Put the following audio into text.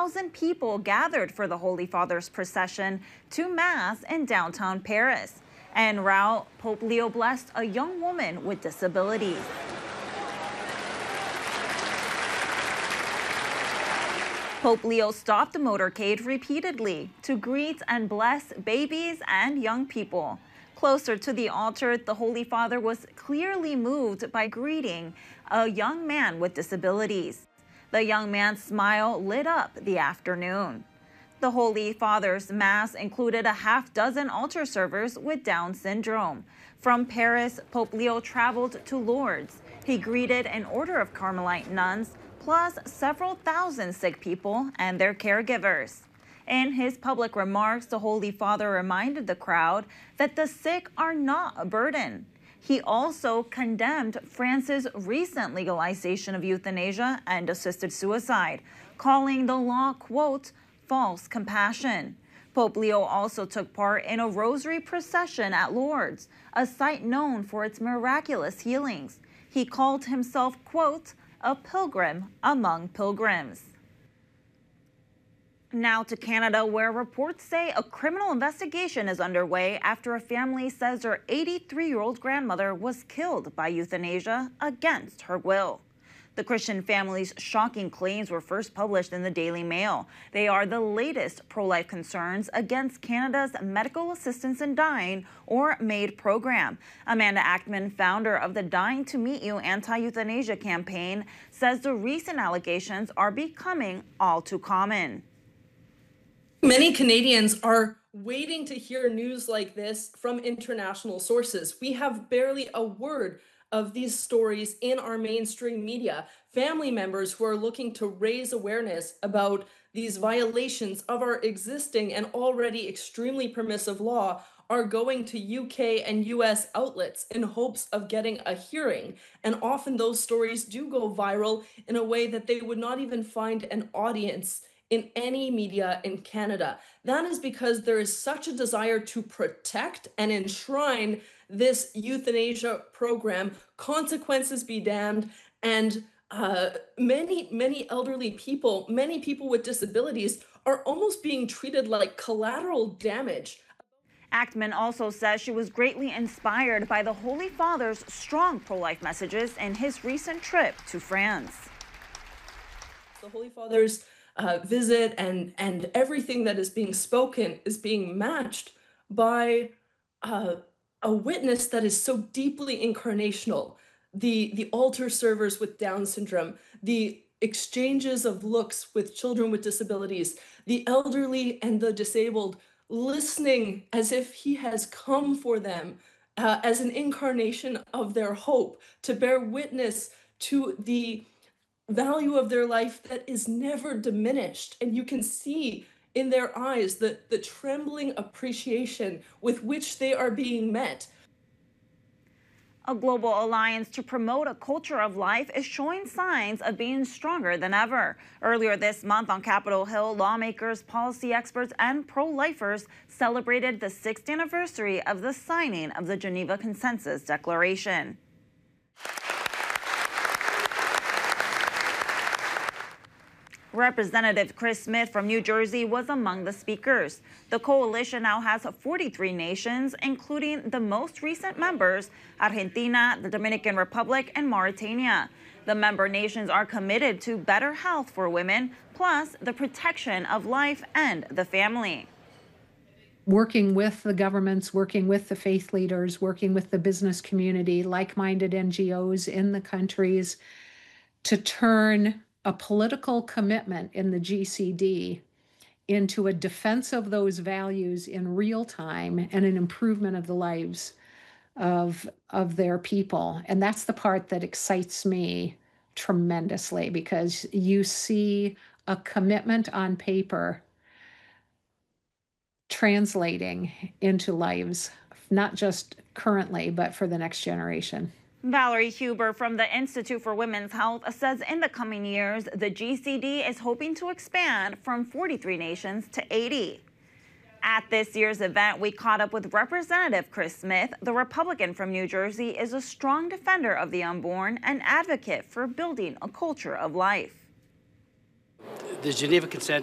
50,000 people gathered for the Holy Father's procession to Mass in downtown Paris. En route, Pope Leo blessed a young woman with disabilities. Pope Leo stopped the motorcade repeatedly to greet and bless babies and young people. Closer to the altar, the Holy Father was clearly moved by greeting a young man with disabilities. The young man's smile lit up the afternoon. The Holy Father's Mass included a half-dozen altar servers with Down syndrome. From Paris, Pope Leo traveled to Lourdes. He greeted an order of Carmelite nuns, plus several thousand sick people and their caregivers. In his public remarks, the Holy Father reminded the crowd that the sick are not a burden. He also condemned France's recent legalization of euthanasia and assisted suicide, calling the law, quote, false compassion. Pope Leo also took part in a rosary procession at Lourdes, a site known for its miraculous healings. He called himself, quote, a pilgrim among pilgrims. Now to Canada, where reports say a criminal investigation is underway after a family says their 83-year-old grandmother was killed by euthanasia against her will. The Christian family's shocking claims were first published in the Daily Mail. They are the latest pro-life concerns against Canada's Medical Assistance in Dying, or MAID program. Amanda Ackman, founder of the Dying to Meet You anti-euthanasia campaign, says the recent allegations are becoming all too common. Many Canadians are waiting to hear news like this from international sources. We have barely a word of these stories in our mainstream media. Family members who are looking to raise awareness about these violations of our existing and already extremely permissive law are going to UK and US outlets in hopes of getting a hearing. And often those stories do go viral in a way that they would not even find an audience in any media in Canada. That is because there is such a desire to protect and enshrine this euthanasia program, consequences be damned, and many elderly people, many people with disabilities are almost being treated like collateral damage. Ackman also says she was greatly inspired by the Holy Father's strong pro-life messages in his recent trip to France. The Holy Father's visit and everything that is being spoken is being matched by a witness that is so deeply incarnational. The altar servers with Down syndrome, the exchanges of looks with children with disabilities, the elderly and the disabled listening as if he has come for them as an incarnation of their hope, to bear witness to the value of their life that is never diminished. And you can see in their eyes the trembling appreciation with which they are being met. A global alliance to promote a culture of life is showing signs of being stronger than ever. Earlier this month on Capitol Hill, lawmakers, policy experts, and pro-lifers celebrated the 6th anniversary of the signing of the Geneva Consensus Declaration. Representative Chris Smith from New Jersey was among the speakers. The coalition now has 43 nations, including the most recent members, Argentina, the Dominican Republic, and Mauritania. The member nations are committed to better health for women, plus the protection of life and the family. Working with the governments, working with the faith leaders, working with the business community, like-minded NGOs in the countries to turn a political commitment in the GCD into a defense of those values in real time and an improvement of the lives of their people. And that's the part that excites me tremendously, because you see a commitment on paper translating into lives, not just currently, but for the next generation. Valerie Huber from the Institute for Women's Health says in the coming years, the GCD is hoping to expand from 43 nations to 80. At this year's event, we caught up with Representative Chris Smith. The Republican from New Jersey is a strong defender of the unborn and advocate for building a culture of life. The Geneva Consensus